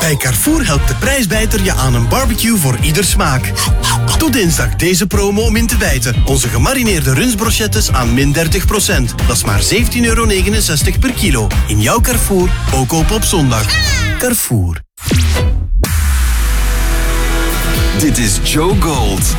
Bij Carrefour helpt de prijsbijter je aan een barbecue voor ieder smaak. Tot dinsdag deze promo om in te bijten. Onze gemarineerde rundsbrochettes aan min 30%. Dat is maar €17,69 per kilo. In jouw Carrefour, ook open op zondag. Carrefour. Dit is Joe Gold.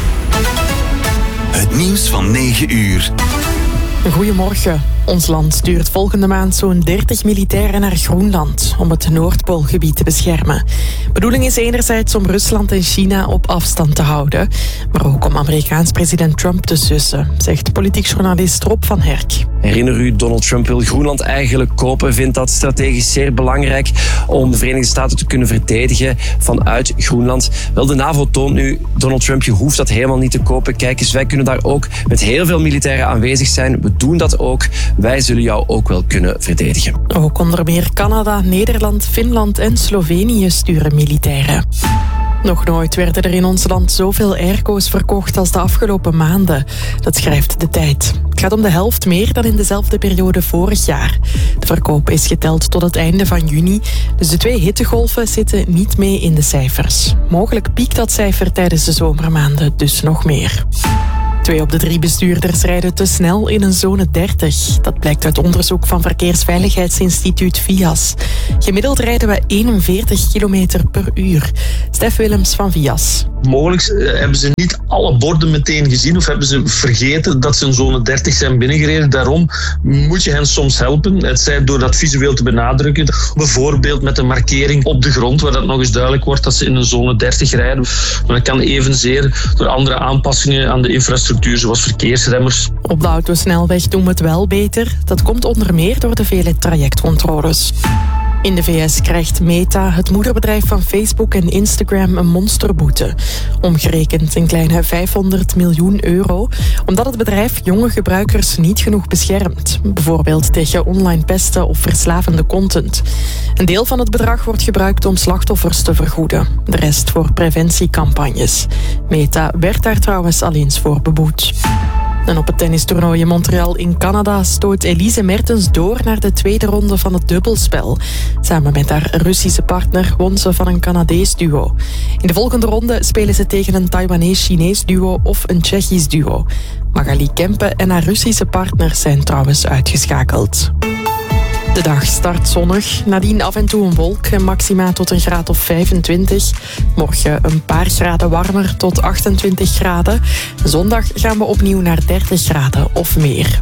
Het nieuws van 9 uur. Goedemorgen. Ons land stuurt volgende maand zo'n 30 militairen naar Groenland om het Noordpoolgebied te beschermen. Bedoeling is enerzijds om Rusland en China op afstand te houden, maar ook om Amerikaans president Trump te sussen, zegt politiek journalist Rob van Herk. Herinner u, Donald Trump wil Groenland eigenlijk kopen, vindt dat strategisch zeer belangrijk om de Verenigde Staten te kunnen verdedigen vanuit Groenland. Wel, de NAVO toont nu, Donald Trump, je hoeft dat helemaal niet te kopen. Kijk eens, wij kunnen daar ook met heel veel militairen aanwezig zijn. We doen dat ook. Wij zullen jou ook wel kunnen verdedigen. Ook onder meer Canada, Nederland, Finland en Slovenië sturen militairen. Nog nooit werden er in ons land zoveel airco's verkocht als de afgelopen maanden. Dat schrijft De Tijd. Het gaat om de helft meer dan in dezelfde periode vorig jaar. De verkoop is geteld tot het einde van juni, dus de 2 hittegolven zitten niet mee in de cijfers. Mogelijk piekt dat cijfer tijdens de zomermaanden dus nog meer. 2 op de 3 bestuurders rijden te snel in een zone 30. Dat blijkt uit onderzoek van Verkeersveiligheidsinstituut VIAS. Gemiddeld rijden we 41 kilometer per uur. Stef Willems van VIAS. Mogelijk hebben ze niet alle borden meteen gezien of hebben ze vergeten dat ze in zone 30 zijn binnengereden. Daarom moet je hen soms helpen. Het zij door dat visueel te benadrukken. Bijvoorbeeld met een markering op de grond waar dat nog eens duidelijk wordt dat ze in een zone 30 rijden. Maar dat kan evenzeer door andere aanpassingen aan de infrastructuur zoals verkeersremmers. Op de autosnelweg doen we het wel beter. Dat komt onder meer door de vele trajectcontroles. In de VS krijgt Meta, het moederbedrijf van Facebook en Instagram, een monsterboete. Omgerekend een kleine €500 miljoen, omdat het bedrijf jonge gebruikers niet genoeg beschermt. Bijvoorbeeld tegen online pesten of verslavende content. Een deel van het bedrag wordt gebruikt om slachtoffers te vergoeden. De rest voor preventiecampagnes. Meta werd daar trouwens al eens voor beboet. En op het tennistoernooi in Montreal in Canada stoot Elise Mertens door naar de tweede ronde van het dubbelspel. Samen met haar Russische partner won ze van een Canadees duo. In de volgende ronde spelen ze tegen een Taiwanese-Chinees duo of een Tsjechisch duo. Magali Kempe en haar Russische partner zijn trouwens uitgeschakeld. De dag start zonnig, nadien af en toe een wolk en maxima tot een graad of 25. Morgen een paar graden warmer tot 28 graden. Zondag gaan we opnieuw naar 30 graden of meer.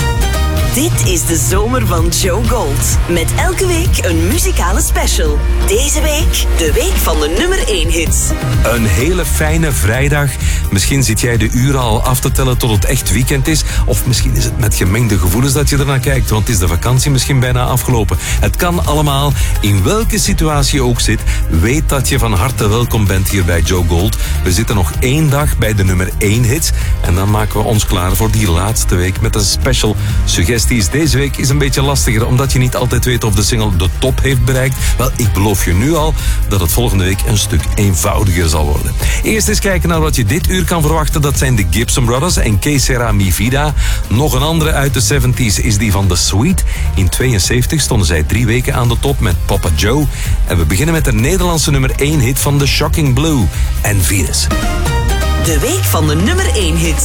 Dit is de zomer van Joe Gold. Met elke week een muzikale special. Deze week de week van de nummer 1 hits. Een hele fijne vrijdag. Misschien zit jij de uren al af te tellen tot het echt weekend is. Of misschien is het met gemengde gevoelens dat je ernaar kijkt. Want is de vakantie misschien bijna afgelopen. Het kan allemaal. In welke situatie je ook zit, weet dat je van harte welkom bent hier bij Joe Gold. We zitten nog 1 dag bij de nummer 1 hits. En dan maken we ons klaar voor die laatste week met een special suggestie. Deze week is een beetje lastiger, omdat je niet altijd weet of de single de top heeft bereikt. Wel, ik beloof je nu al dat het volgende week een stuk eenvoudiger zal worden. Eerst eens kijken naar wat je dit uur kan verwachten. Dat zijn de Gibson Brothers en Que Sera Mi Vida. Nog een andere uit de 70s is die van The Sweet. In 72 stonden zij 3 weken aan de top met Papa Joe. En we beginnen met de Nederlandse nummer 1 hit van The Shocking Blue en Venus. De week van de nummer 1 hits.